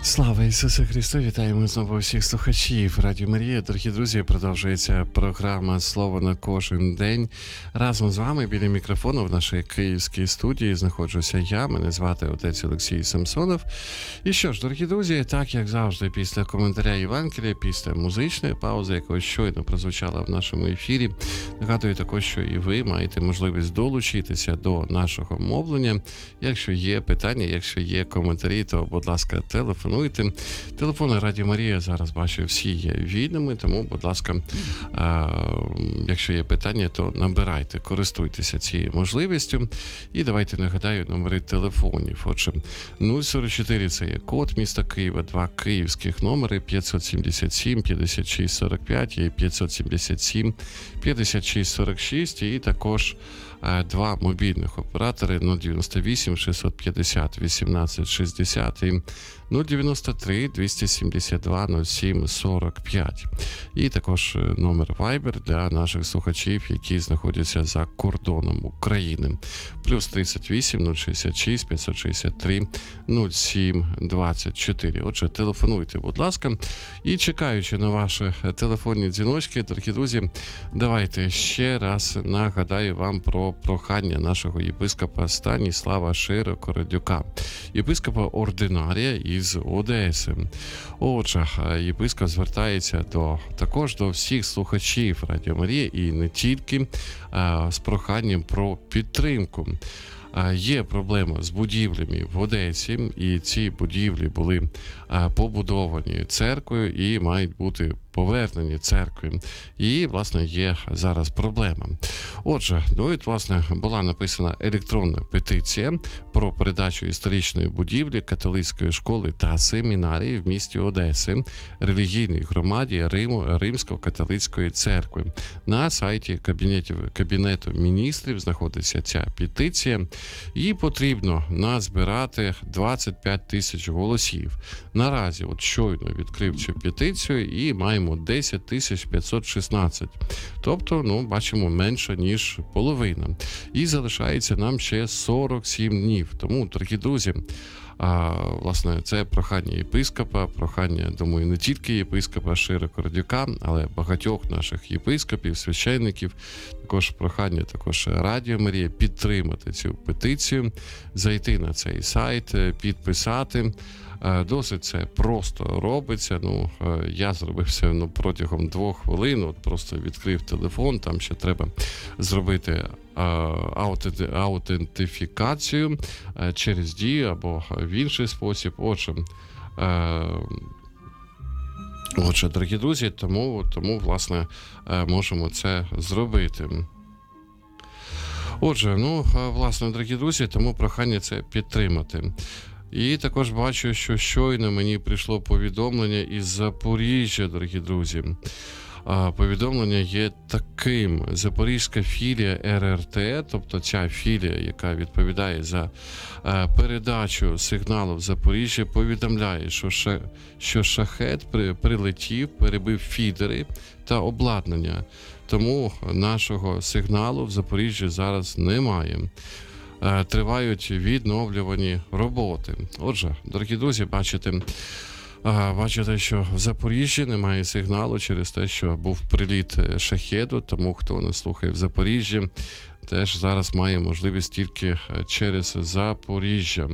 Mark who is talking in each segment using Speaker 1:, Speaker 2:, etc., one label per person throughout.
Speaker 1: Слава Ісусу Христу! Вітаємо знову всіх слухачів Радіо Марія. Дорогі друзі, продовжується програма «Слово на кожен день». Разом з вами біля мікрофону в нашій київській студії знаходжуся я. Мене звати отець Олексій Самсонов. І що ж, дорогі друзі, так як завжди, після коментаря Євангелія, після музичної паузи, яка щойно прозвучала в нашому ефірі, нагадую також, що і ви маєте можливість долучитися до нашого мовлення. Якщо є питання, якщо є коментарі, то, будь ласка, телефонуйте. Телефони Радіо Марія зараз, бачу, всі є вільними, тому, будь ласка, якщо є питання, то набирайте, користуйтеся цією можливістю. І давайте нагадаю номери телефонів. Отже, 044 – це є код міста Києва, 2 київських номери, 577 56 45 і 577 56 46, і також 2 мобільних оператори 098 650 18 60 і 093 272 07 45. І також номер Viber для наших слухачів, які знаходяться за кордоном України. Плюс 38 066 563 07 24. Отже, телефонуйте, будь ласка. І чекаючи на ваші телефонні дзвіночки, дорогі друзі, давайте ще раз нагадаю вам про прохання нашого єпископа Станіслава Широко-Радюка, єпископа ординарія із Одеси. Отже, єпископ звертається також до всіх слухачів Радіо Марія і не тільки з проханням про підтримку. Є проблема з будівлями в Одесі, і ці будівлі були побудовані церквою і мають бути повернені церкві. І, власне, є зараз проблема. Отже, власне, була написана електронна петиція про передачу історичної будівлі католицької школи та семінарії в місті Одеси релігійній громаді Римсько-католицької церкви. На сайті Кабінету міністрів знаходиться ця петиція. І потрібно назбирати 25 тисяч голосів. Наразі щойно відкрив цю петицію і маємо 10 516. Тобто, бачимо, менше, ніж половина. І залишається нам ще 47 днів. Тому, дорогі друзі, власне, це прохання єпископа, прохання, думаю, не тільки єпископа Широко-Радюка, але багатьох наших єпископів, священників, також прохання Радіо Марія підтримати цю петицію, зайти на цей сайт, підписати. Досить це просто робиться. Я зробив це протягом 2 хвилин, просто відкрив телефон, там ще треба зробити аутентифікацію через Дію або в інший спосіб. Отже, дорогі друзі, тому, власне, можемо це зробити. Отже, власне, дорогі друзі, тому прохання це підтримати. І також бачу, що щойно мені прийшло повідомлення із Запоріжжя, дорогі друзі. Повідомлення є таким. Запорізька філія РРТ, тобто ця філія, яка відповідає за передачу сигналу в Запоріжжя, повідомляє, що шахед прилетів, перебив фідери та обладнання. Тому нашого сигналу в Запоріжжі зараз немає. Тривають відновлювані роботи. Отже, дорогі друзі, бачите, що в Запоріжжі немає сигналу через те, що був приліт шахеду, тому хто не слухає в Запоріжжі, теж зараз має можливість тільки через Запоріжжя.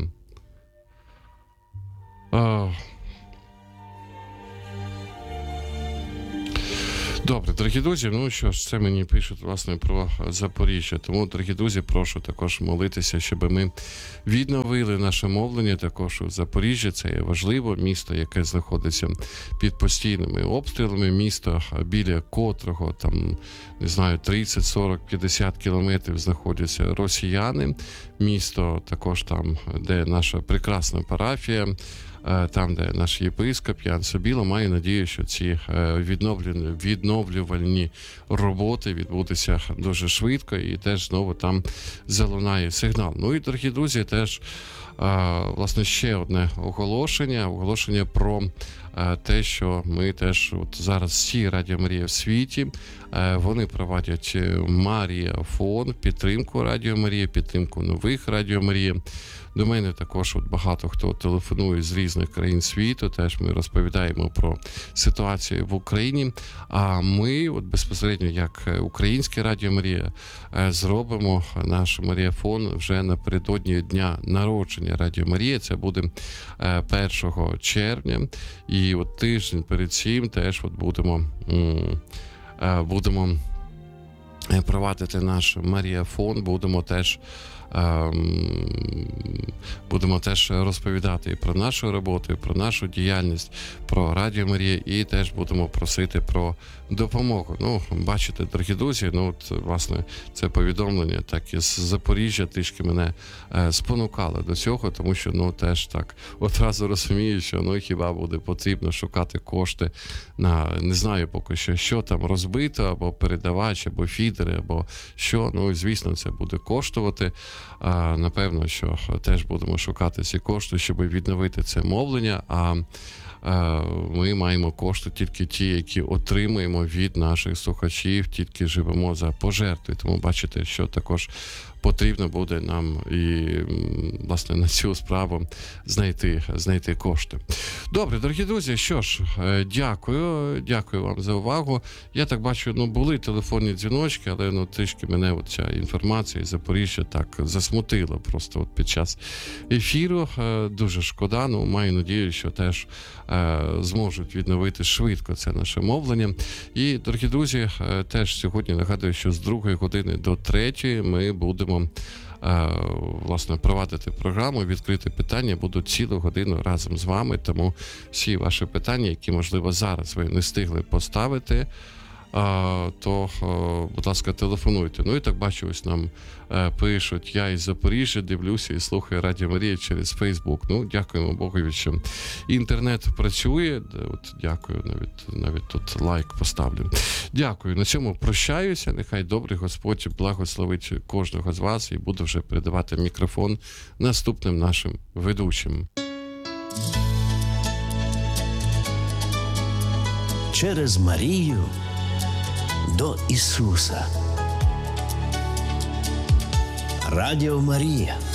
Speaker 1: Добре, дорогі друзі, що ж, це мені пишуть, власне, про Запоріжжя. Тому, дорогі друзі, прошу також молитися, щоб ми відновили наше мовлення також у Запоріжжі. Це є важливо. Місто, яке знаходиться під постійними обстрілами, місто, біля котрого, 30, 40, 50 кілометрів знаходяться росіяни. Місто також там, де наша прекрасна парафія, там, де наш єпископ Ян Собіло, має надію, що ці відновлювальні роботи відбудуться дуже швидко і теж знову там залунає сигнал. І, дорогі друзі, теж власне, ще одне оголошення про те, що ми теж от зараз всі Радіо Марія в світі, вони проводять Маріафон, підтримку Радіо Марія, підтримку нових Радіо Марія. До мене також от багато хто телефонує з різних країн світу, теж ми розповідаємо про ситуацію в Україні. А ми от безпосередньо, як Українське Радіо Марія, зробимо наш Маріафон вже напередодні дня народження Радіо Марія. Це буде 1 червня. І от тиждень перед цим теж от будемо провадити наш Маріафон, будемо теж розповідати і про нашу роботу, і про нашу діяльність, про Радіо Марія, і теж будемо просити про допомогу. Ну, бачите, дорогі друзі, ну от, власне, це повідомлення так із Запоріжжя трішки мене спонукало до цього, тому що, ну, теж так одразу розумію, що, ну, хіба буде потрібно шукати кошти на, не знаю поки що там розбито, або передавач, або фідери, або що, ну, звісно, це буде коштувати. Напевно, що теж будемо шукати ці кошти, щоб відновити це мовлення, а ми маємо кошти тільки ті, які отримуємо від наших слухачів, тільки живемо за пожертви. Тому бачите, що також потрібно буде нам і, власне, на цю справу знайти кошти. Добре, дорогі друзі, що ж, дякую вам за увагу. Я так бачу, ну, були телефонні дзвіночки, але, ну, трішки мене от ця інформація із Запоріжжя так засмутила просто от під час ефіру. Дуже шкода, ну, маю надію, що теж зможуть відновити швидко це наше мовлення. І, дорогі друзі, теж сьогодні нагадую, що з 2 години до 3 ми будемо власне провадити програму «Відкрите питання». Буду цілу годину разом з вами, тому всі ваші питання, які, можливо, зараз ви не встигли поставити, то, будь ласка, телефонуйте. Ну і так бачу, ось нам пишуть: я із Запоріжжя дивлюся і слухаю Радіо Марія через Фейсбук. Ну, дякуємо Богові, що інтернет працює. От, дякую, навіть тут лайк поставлю. Дякую. На цьому прощаюся. Нехай добрий Господь благословить кожного з вас, і буду вже передавати мікрофон наступним нашим ведучим.
Speaker 2: Через Марію до Ісуса. Радіо Марія.